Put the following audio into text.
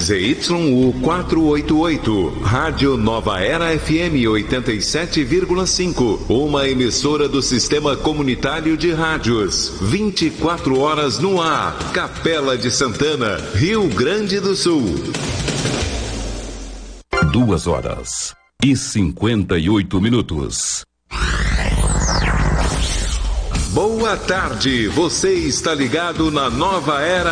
ZYU 488, Rádio Nova Era FM 87,5, uma emissora do Sistema Comunitário de Rádios, 24 horas no ar, Capela de Santana, Rio Grande do Sul. 2h58. Boa tarde, você está ligado na Nova Era